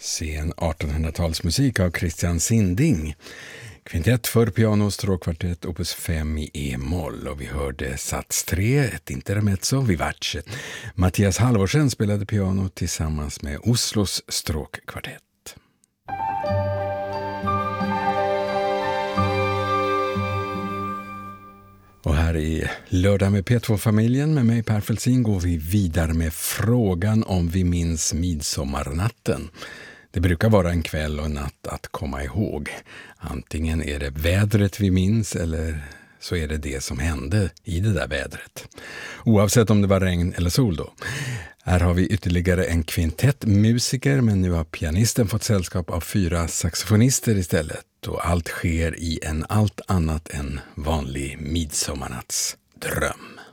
Sen 1800-talsmusik av Christian Sinding. Kvintett för piano, stråkkvartett, opus 5 i e-moll, och vi hörde sats 3, ett intermezzo, vivace. Mattias Halvorsen spelade piano tillsammans med Oslos stråkkvartett. Och här i Lördag med P2-familjen med mig Per Felsin går vi vidare med frågan om vi minns midsommarnatten. Det brukar vara en kväll och natt att komma ihåg. Antingen är det vädret vi minns eller så är det det som hände i det där vädret. Oavsett om det var regn eller sol då. Här har vi ytterligare en kvintett musiker, men nu har pianisten fått sällskap av 4 saxofonister istället. Och allt sker i en allt annat än vanlig midsommarnattsdröm.